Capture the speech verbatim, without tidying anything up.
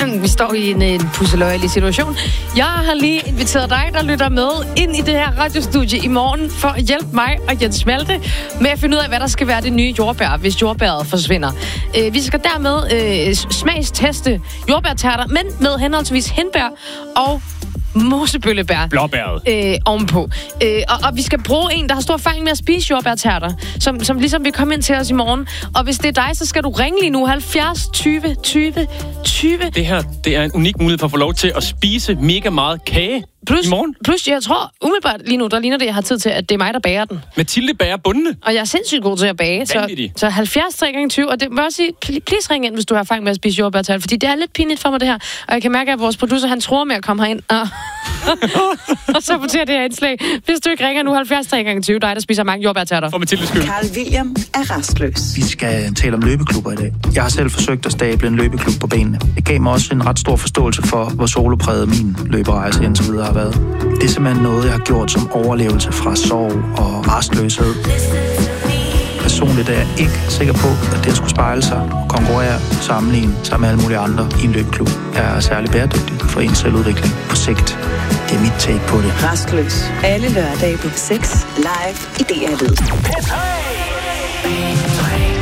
Vi står i en, en pusseløjelig situation. Jeg har lige inviteret dig, der lytter med, ind i det her radiostudie i morgen, for at hjælpe mig og Jens Malte med at finde ud af, hvad der skal være det nye jordbær, hvis jordbæret forsvinder. Øh, vi skal dermed øh, smagsteste jordbærtærter, men med henholdsvis hindbær og mosebøllebær. Blåbæret. Øh, ovenpå. Øh, og, og vi skal bruge en, der har stor erfaring med at spise jordbærtærter, som, som ligesom vil komme ind til os i morgen. Og hvis det er dig, så skal du ringe lige nu. halvfjerds tyve tyve tyve. Det her, det er en unik mulighed for at få lov til at spise mega meget kage plus, i morgen. Plus, jeg tror umiddelbart lige nu, der ligner det, jeg har tid til, at det er mig, der bager den. Mathilde bager bundene. Og jeg er sindssygt god til at bage. Så, så halvfjerds tre gange tyve. Og det må også sige, please ring ind, hvis du har erfaring med at spise jordbærtærter. Fordi det er lidt pinligt for mig, det her. Og jeg kan mærke, at vores producer, han tror med at komme herind. Og og så fortæller det her indslag. Hvis du ikke ringer nu, halvfjerds tre gange tyve, dig, der spiser mange jordbærtærter. For Mathildes skyld. Carl William er restløs. Vi skal tale om løbeklubber i dag. Jeg har selv forsøgt at stable en løbeklub på benene. Det gav mig også en ret stor forståelse for, hvor solopræget min løberejse indtil videre har været. Det er simpelthen noget, jeg har gjort som overlevelse fra sorg og rastløshed. Personligt er jeg ikke sikker på, at det at skulle spejle sig, konkurrere, sammenligne sig med alle mulige andre i en løbeklub er særlig bæredygtigt for ens selvudvikling på sigt. Det er mit take på det. Rastløs. Alle lørdage på seks live i D R Lyd.